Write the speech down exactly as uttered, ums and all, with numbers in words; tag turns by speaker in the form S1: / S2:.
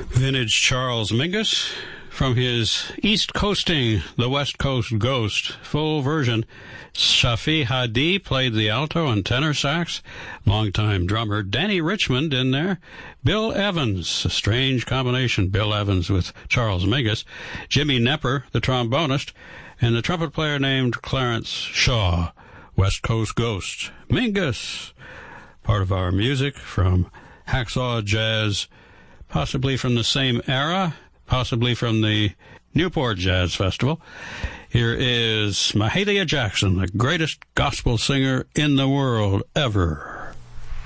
S1: Vintage Charles Mingus from his East Coasting, the West Coast Ghost, full version. Shafi Hadi played the alto and tenor sax. Longtime drummer Danny Richmond in there. Bill Evans, a strange combination, Bill Evans with Charles Mingus. Jimmy Nepper, the trombonist, and the trumpet player named Clarence Shaw. West Coast Ghost. Mingus, part of our music from Hacksaw Jazz, possibly from the same era, possibly from the Newport Jazz Festival. Here is Mahalia Jackson, the greatest gospel singer in the world ever.